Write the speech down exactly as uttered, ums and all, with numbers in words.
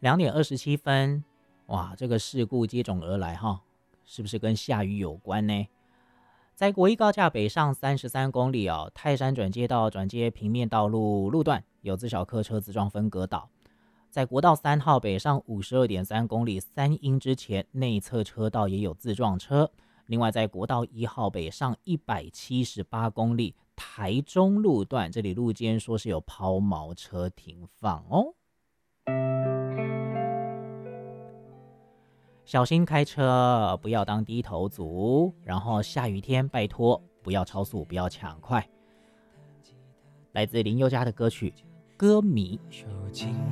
两点二十七分，哇，这个事故接踵而来哈，是不是跟下雨有关呢？在国一高架北上三十三公里哦，泰山转接道转接平面道路路段有自小客车自撞分隔岛。在国道三号北上五十二点三公里三英之前，内侧车道也有自撞车。另外，在国道一号北上一百七十八公里台中路段，这里路肩说是有抛锚车停放哦。小心开车，不要当低头族。然后下雨天，拜托不要超速，不要抢快。来自林宥嘉的歌曲《歌迷》。